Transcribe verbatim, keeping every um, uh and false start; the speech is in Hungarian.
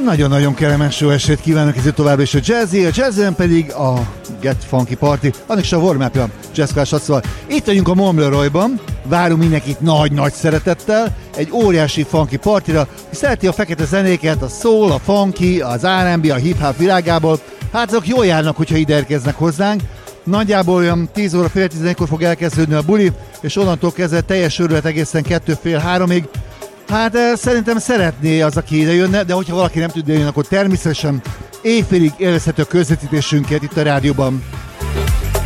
Nagyon-nagyon kellemes jó estét kívánok, ez továbbra is a Jazzy, a Jazzen pedig a Get Funky Party, annak is a warm-upja, Jazzkás Atszóval. Itt vagyunk a Montleroy-ban, várunk mindenkit nagy-nagy szeretettel, egy óriási funky partira, ki szereti a fekete zenéket, a soul, a funky, az er and bé, a hip-hop világából, hát azok jól járnak, hogyha ide érkeznek hozzánk. Nagyjából olyan tíz óra fél tizenegykor fog elkezdődni a buli, és onnantól kezdve teljes őrület egészen kettő fél háromig. Hát szerintem szeretné az, aki ide jönne, de hogyha valaki nem tud ide jönni, akkor természetesen éjfélig élvezhető a közvetítésünket itt a rádióban.